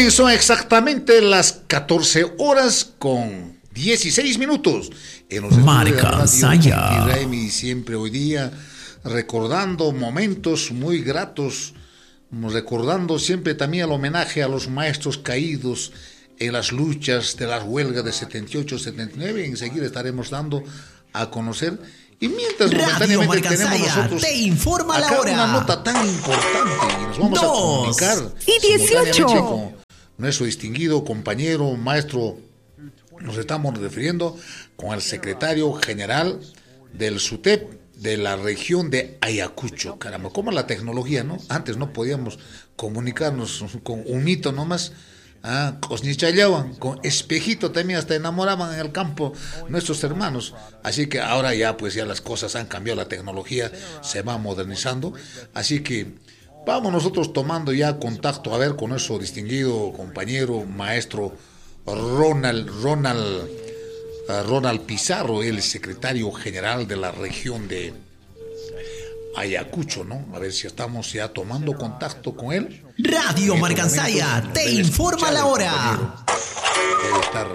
Bien, son exactamente las 14 horas con 16 minutos. En los Marca Saya. Siempre hoy día recordando momentos muy gratos, recordando siempre también el homenaje a los maestros caídos en las luchas de las huelgas de 78-79. Enseguida estaremos dando a conocer. Y mientras momentáneamente tenemos nosotros te informa acá la hora. una nota tan importante y nos vamos a comunicar 2:18 con nuestro distinguido compañero, maestro, nos estamos refiriendo con el secretario general del SUTEP de la región de Ayacucho. Caramba, como la tecnología, ¿no? Antes no podíamos comunicarnos con un mito nomás. Cosnichayaban, con espejito también hasta enamoraban en el campo nuestros hermanos. Así que ahora ya pues ya las cosas han cambiado, la tecnología se va modernizando. Así que vamos nosotros tomando ya contacto a ver con nuestro distinguido compañero maestro Ronald Pizarro, el secretario general de la región de Ayacucho, ¿no? A ver si estamos ya tomando contacto con él. Radio Marca Saya te informa la hora. Debe estar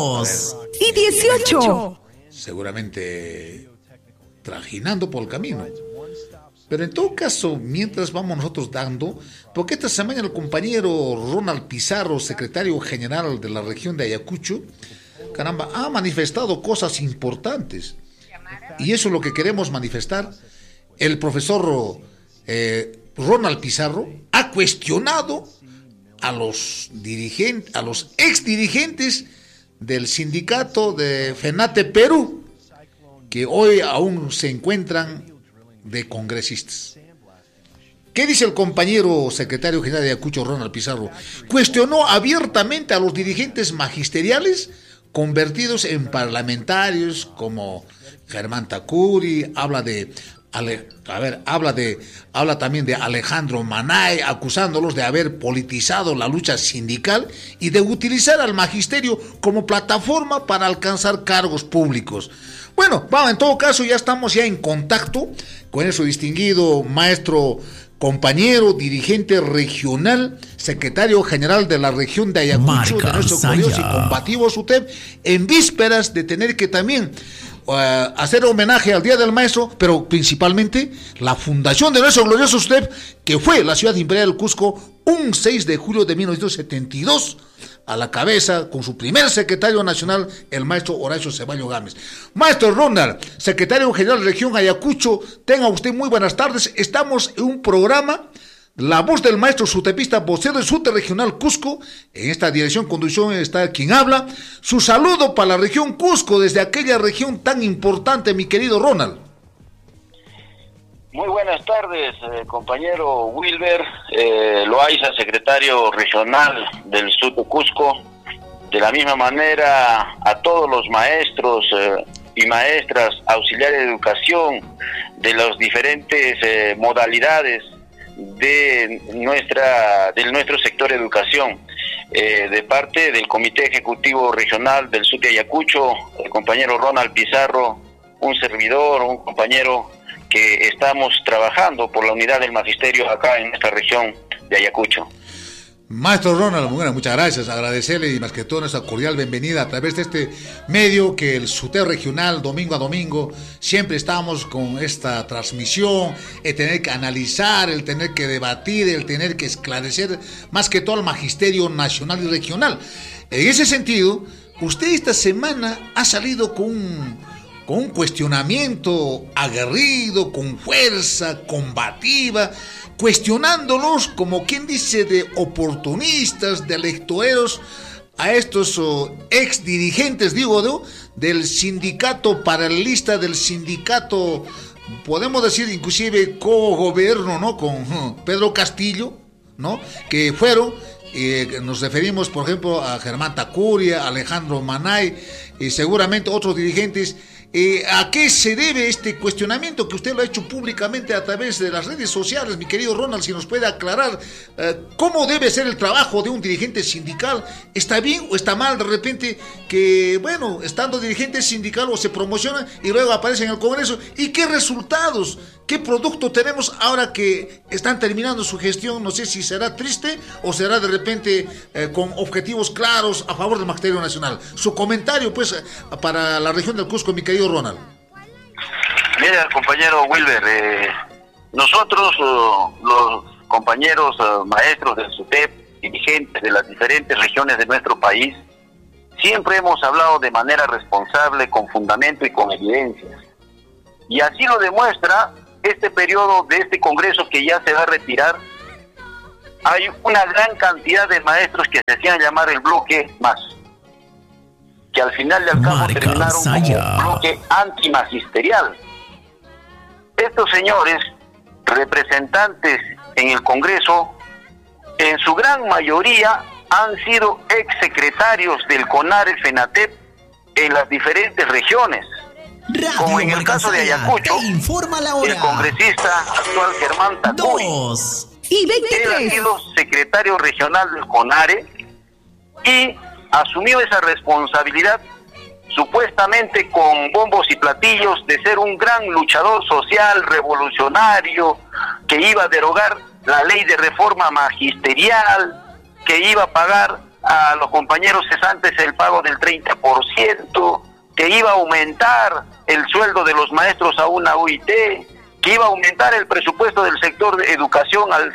2:18 seguramente trajinando por el camino. Pero en todo caso, mientras vamos nosotros dando, porque esta semana el compañero Ronald Pizarro, secretario general de la región de Ayacucho, caramba, ha manifestado cosas importantes. Y eso es lo que queremos manifestar. El profesor Ronald Pizarro ha cuestionado a los dirigentes, a los exdirigentes del sindicato de FENATE Perú, que hoy aún se encuentran de congresistas. ¿Qué dice el compañero secretario general de Ayacucho, Ronald Pizarro? Cuestionó abiertamente a los dirigentes magisteriales convertidos en parlamentarios como Germán Tacuri, habla también de Alejandro Manay, acusándolos de haber politizado la lucha sindical y de utilizar al magisterio como plataforma para alcanzar cargos públicos. Bueno, vamos, en todo caso ya estamos ya en contacto con ese distinguido maestro, compañero, dirigente regional, secretario general de la región de Ayacucho, de nuestro glorioso y combativo SUTEP, en vísperas de tener que también hacer homenaje al Día del Maestro, pero principalmente la fundación de nuestro glorioso SUTEP, que fue la ciudad imperial del Cusco, un 6 de julio de 1972, a la cabeza, con su primer secretario nacional, el maestro Horacio Ceballos Gámez. Maestro Ronald, secretario general de la región Ayacucho, tenga usted muy buenas tardes. Estamos en un programa, La Voz del Maestro Sutepista, vocero del SUTE Regional Cusco. En esta dirección, conducción, está quien habla. Su saludo para la región Cusco, desde aquella región tan importante, mi querido Ronald. Muy buenas tardes, compañero Wilber Loaiza, secretario regional del SUTE Cusco. De la misma manera, a todos los maestros y maestras auxiliares de educación de las diferentes modalidades de nuestro sector de educación, de parte del Comité Ejecutivo Regional del SUTE Ayacucho, el compañero Ronald Pizarro, un servidor, un compañero que estamos trabajando por la unidad del magisterio acá en esta región de Ayacucho. Maestro Ronald, bueno, muchas gracias, agradecerle y más que todo nuestra cordial bienvenida a través de este medio que el SUTEP regional, domingo a domingo, siempre estamos con esta transmisión, el tener que analizar, el tener que debatir, el tener que esclarecer, más que todo al magisterio nacional y regional. En ese sentido, usted esta semana ha salido con un cuestionamiento aguerrido, con fuerza, combativa, cuestionándolos, como quien dice, de oportunistas, de electoreros, a estos ex dirigentes, del sindicato paralelista, del sindicato, podemos decir inclusive co-gobierno, ¿no? Con Pedro Castillo, ¿no? Que fueron, nos referimos, por ejemplo, a Germán Tacuria, Alejandro Manay, y seguramente otros dirigentes. ¿A qué se debe este cuestionamiento que usted lo ha hecho públicamente a través de las redes sociales, mi querido Ronald? Si nos puede aclarar cómo debe ser el trabajo de un dirigente sindical. ¿Está bien o está mal de repente que, bueno, estando dirigente sindical o se promociona y luego aparece en el Congreso? ¿Y qué resultados ¿qué producto tenemos ahora que están terminando su gestión? No sé si será triste o será de repente con objetivos claros a favor del magisterio nacional. Su comentario, pues, para la región del Cusco, mi querido Ronald. Mira, compañero Wilber, nosotros, los compañeros maestros del SUTEP, dirigentes de las diferentes regiones de nuestro país, siempre hemos hablado de manera responsable, con fundamento y con evidencias. Y así lo demuestra este periodo de este Congreso que ya se va a retirar. Hay una gran cantidad de maestros que se hacían llamar el bloque más, que al final de al cabo terminaron como un bloque antimagisterial. Estos señores, representantes en el Congreso, en su gran mayoría han sido exsecretarios del CONARE-FENATEP en las diferentes regiones. Como en el caso de Ayacucho, el congresista actual Germán Tacuy, él ha sido secretario regional del CONARE y asumió esa responsabilidad supuestamente con bombos y platillos de ser un gran luchador social, revolucionario, que iba a derogar la ley de reforma magisterial, que iba a pagar a los compañeros cesantes el pago del 30%, que iba a aumentar el sueldo de los maestros a una UIT, que iba a aumentar el presupuesto del sector de educación al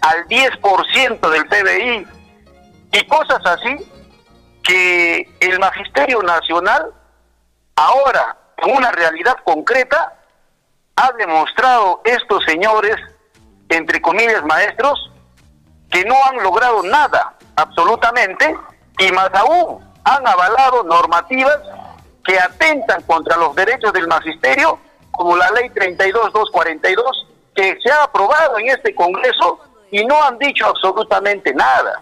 10% del PBI, y cosas así, que el Magisterio Nacional ahora, en una realidad concreta, ha demostrado estos señores, entre comillas maestros, que no han logrado nada, absolutamente, y más aún han avalado normativas que atentan contra los derechos del magisterio, como la ley 32.242, que se ha aprobado en este Congreso y no han dicho absolutamente nada.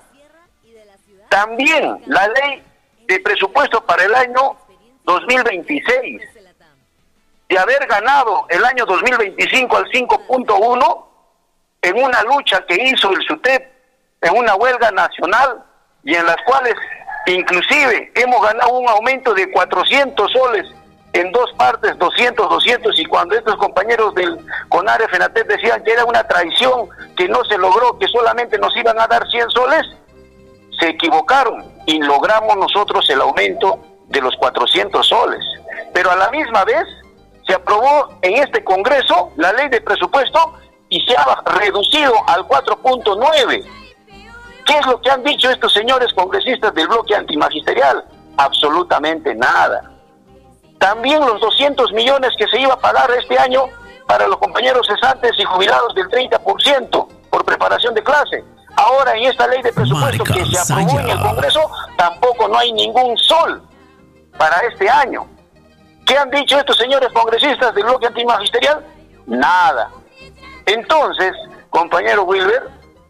También la ley de presupuesto para el año 2026, de haber ganado el año 2025 al 5.1 en una lucha que hizo el SUTEP, en una huelga nacional, y en las cuales inclusive hemos ganado un aumento de 400 soles en dos partes, 200, y cuando estos compañeros del CONARE-FENATEP decían que era una traición, que no se logró, que solamente nos iban a dar 100 soles, se equivocaron y logramos nosotros el aumento de los 400 soles. Pero a la misma vez se aprobó en este Congreso la ley de presupuesto y se ha reducido al 4.9. ¿Qué es lo que han dicho estos señores congresistas del bloque antimagisterial? Absolutamente nada. También los 200 millones que se iba a pagar este año para los compañeros cesantes y jubilados del 30% por preparación de clase. Ahora en esta ley de presupuesto que se aprobó en el Congreso, tampoco no hay ningún sol para este año. ¿Qué han dicho estos señores congresistas del bloque antimagisterial? Nada. Entonces, compañero Wilber,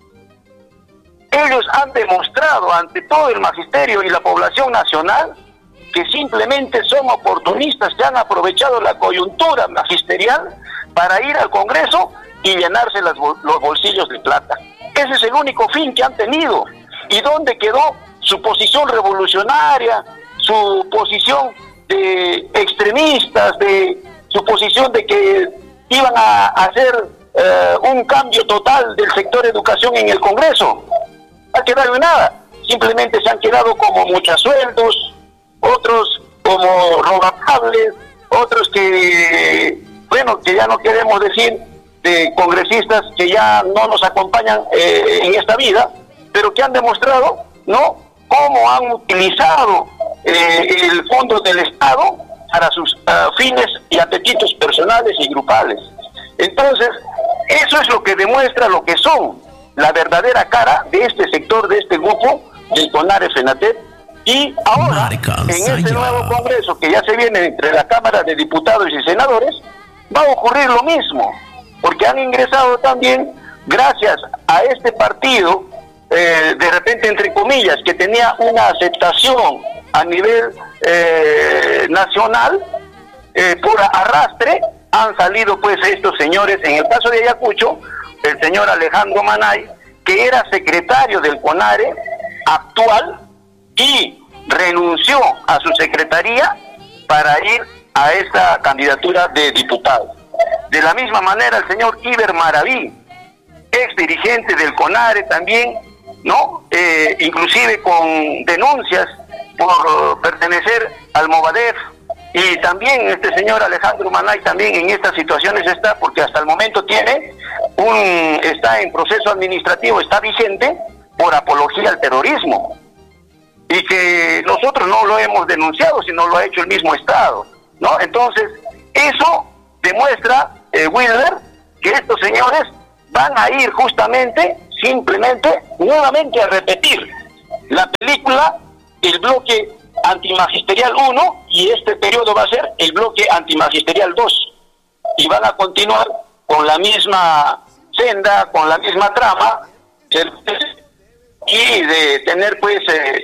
ellos han demostrado ante todo el magisterio y la población nacional que simplemente son oportunistas que han aprovechado la coyuntura magisterial para ir al Congreso y llenarse los bolsillos de plata. Ese es el único fin que han tenido. ¿Y dónde quedó su posición revolucionaria, su posición de extremistas, de su posición de que iban a hacer un cambio total del sector educación en el Congreso? Ha quedado en nada. Simplemente se han quedado como muchasueldos, otros como rogables, otros que, bueno, que ya no queremos decir, de congresistas que ya no nos acompañan en esta vida, pero que han demostrado, ¿no?, cómo han utilizado el fondo del Estado para sus fines y apetitos personales y grupales. Entonces, eso es lo que demuestra lo que son la verdadera cara de este sector, de este grupo del CONARE-FENATEP. Y ahora, en este nuevo Congreso que ya se viene entre la Cámara de Diputados y Senadores, va a ocurrir lo mismo, porque han ingresado también, gracias a este partido, de repente entre comillas, que tenía una aceptación a nivel nacional, por arrastre, han salido pues estos señores. En el caso de Ayacucho, el señor Alejandro Manay, que era secretario del CONARE actual y renunció a su secretaría para ir a esta candidatura de diputado. De la misma manera el señor Iber Maraví, ex dirigente del CONARE también, ¿no? Inclusive con denuncias por pertenecer al Movadef, y también este señor Alejandro Manay también en estas situaciones está, porque hasta el momento está en proceso administrativo, está vigente por apología al terrorismo, y que nosotros no lo hemos denunciado, sino lo ha hecho el mismo Estado, ¿no? Entonces, eso demuestra, Wilber, que estos señores van a ir justamente, simplemente, nuevamente a repetir la película, el bloque antimagisterial 1, y este periodo va a ser el bloque antimagisterial 2, y van a continuar con la misma senda, con la misma trama, y de tener pues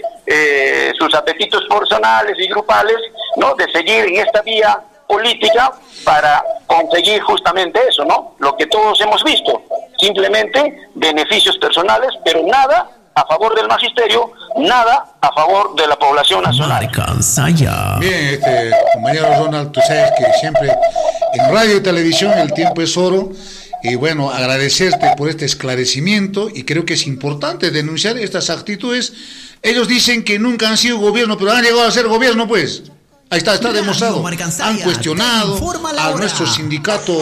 sus apetitos personales y grupales, ¿no? De seguir en esta vía política para conseguir justamente eso, ¿no? Lo que todos hemos visto, simplemente beneficios personales, pero nada a favor del magisterio, nada a favor de la población nacional. Bien, compañero Ronald, tú sabes que siempre en radio y televisión el tiempo es oro. Y bueno, agradecerte por este esclarecimiento, y creo que es importante denunciar estas actitudes. Ellos dicen que nunca han sido gobierno, pero han llegado a ser gobierno, pues. Ahí está demostrado. Han cuestionado a nuestro sindicato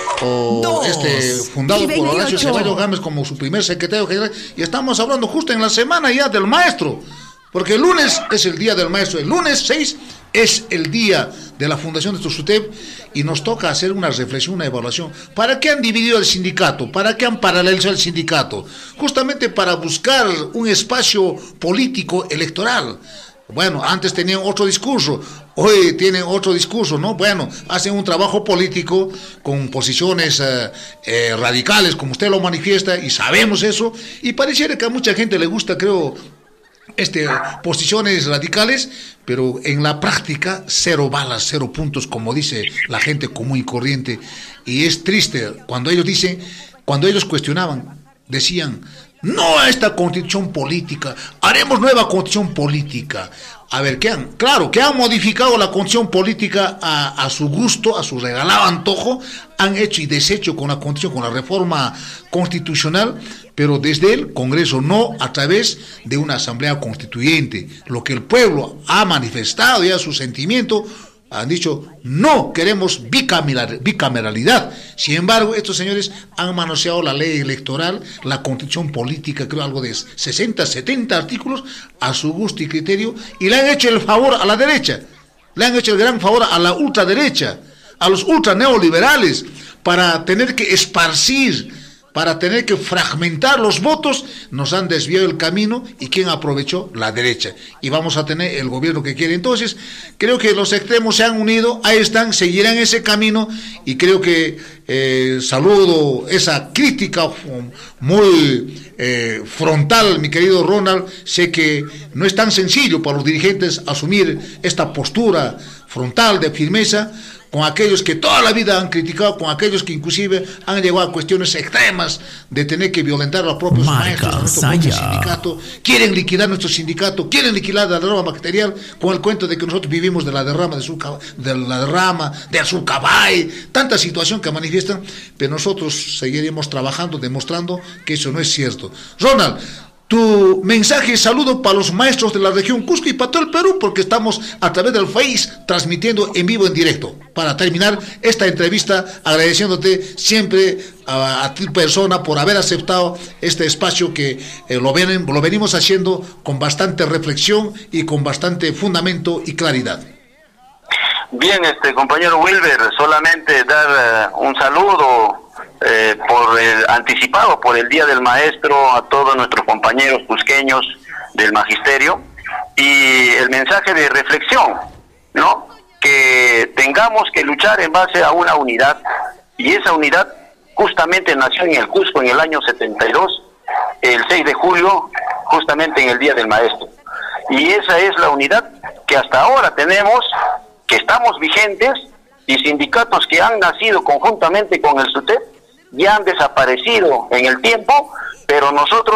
fundado por Horacio Ceballos Gámez como su primer secretario general, y estamos hablando justo en la semana ya del maestro, porque el lunes es el día del maestro, el lunes 6 es el día de la fundación de SUTEP, y nos toca hacer una reflexión, una evaluación. ¿Para qué han dividido el sindicato? ¿Para qué han paralelizado el sindicato? Justamente para buscar un espacio político electoral. Bueno, antes tenían otro discurso, hoy tienen otro discurso, ¿no? Bueno, hacen un trabajo político con posiciones radicales, como usted lo manifiesta, y sabemos eso, y pareciera que a mucha gente le gusta, creo, posiciones radicales, pero en la práctica 0 balas, 0 puntos, como dice la gente común y corriente. Y es triste cuando ellos cuestionaban, decían: no a esta constitución política, haremos nueva constitución política. A ver, que han modificado la constitución política a su gusto, a su regalado antojo, han hecho y deshecho con la constitución, con la reforma constitucional, pero desde el Congreso, no a través de una asamblea constituyente. Lo que el pueblo ha manifestado ya su sentimiento, han dicho: no queremos bicameralidad. Sin embargo, estos señores han manoseado la ley electoral, la constitución política, creo algo de 60, 70 artículos, a su gusto y criterio, y le han hecho el favor a la derecha, le han hecho el gran favor a la ultraderecha, a los ultraneoliberales, para tener que esparcir, para tener que fragmentar los votos. Nos han desviado el camino, y ¿quién aprovechó? La derecha, y vamos a tener el gobierno que quiere. Entonces creo que los extremos se han unido, ahí están, seguirán ese camino, y creo que saludo esa crítica muy frontal, mi querido Ronald. Sé que no es tan sencillo para los dirigentes asumir esta postura frontal de firmeza con aquellos que toda la vida han criticado, con aquellos que inclusive han llegado a cuestiones extremas de tener que violentar a los propios maestros, a nuestro propio sindicato. Quieren liquidar nuestro sindicato, quieren liquidar la derrama material, con el cuento de que nosotros vivimos de la derrama de Azulcabay, tanta situación que manifiestan, pero nosotros seguiremos trabajando, demostrando que eso no es cierto. Ronald, tu mensaje, saludo para los maestros de la región Cusco y para todo el Perú, porque estamos a través del Face transmitiendo en vivo, en directo. Para terminar esta entrevista, agradeciéndote siempre a ti persona por haber aceptado este espacio que lo venimos haciendo con bastante reflexión y con bastante fundamento y claridad. Bien, compañero Wilber, solamente dar un saludo anticipado por el Día del Maestro a todos nuestros compañeros cusqueños del magisterio, y el mensaje de reflexión, ¿no? Que tengamos que luchar en base a una unidad, y esa unidad justamente nació en el Cusco en el año 72, el 6 de julio, justamente en el Día del Maestro, y esa es la unidad que hasta ahora tenemos, que estamos vigentes, y sindicatos que han nacido conjuntamente con el SUTEP ya han desaparecido en el tiempo, pero nosotros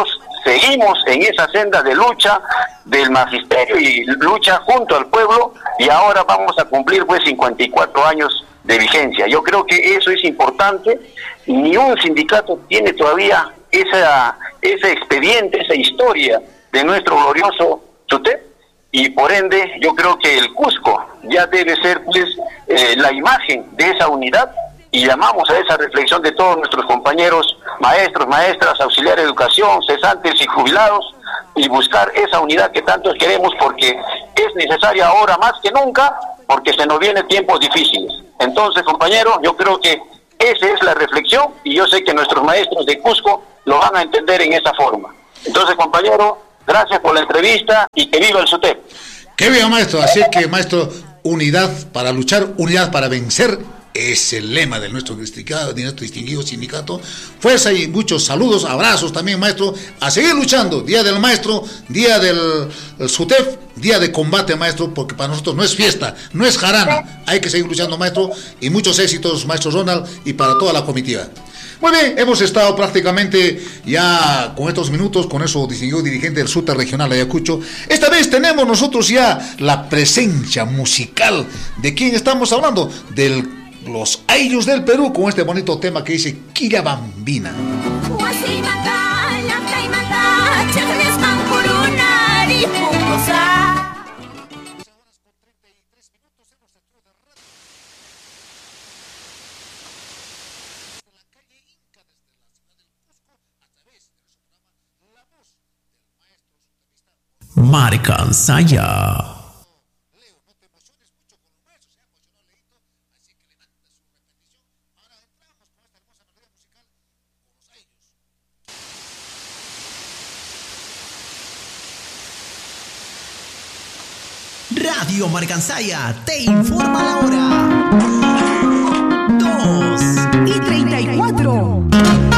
seguimos en esa senda de lucha del magisterio y lucha junto al pueblo, y ahora vamos a cumplir pues 54 años de vigencia. Yo creo que eso es importante. Ni un sindicato tiene todavía ese expediente, esa historia de nuestro glorioso SUTEP, y por ende yo creo que el Cusco ya debe ser pues la imagen de esa unidad, y llamamos a esa reflexión de todos nuestros compañeros maestros, maestras, auxiliares de educación, cesantes y jubilados, y buscar esa unidad que tanto queremos, porque es necesaria ahora más que nunca, porque se nos vienen tiempos difíciles. Entonces, compañeros, yo creo que esa es la reflexión, y yo sé que nuestros maestros de Cusco lo van a entender en esa forma. Entonces, compañero, gracias por la entrevista y que viva el SUTEP. Qué bien, maestro. Así que, maestro, unidad para luchar, unidad para vencer, es el lema de nuestro distinguido sindicato. Fuerza y muchos saludos, abrazos también, maestro. A seguir luchando. Día del maestro, día del SUTEP, día de combate, maestro, porque para nosotros no es fiesta, no es jarana. Hay que seguir luchando, maestro. Y muchos éxitos, maestro Ronald, y para toda la comitiva. Muy bien, hemos estado prácticamente ya con estos minutos con eso distinguido dirigente del SUTE regional Ayacucho. Esta vez tenemos nosotros ya la presencia musical. ¿De quién estamos hablando? De los Ayllus del Perú, con este bonito tema que dice Quilla Bambina. Marcansaya. Radio Marcansaya te informa la hora.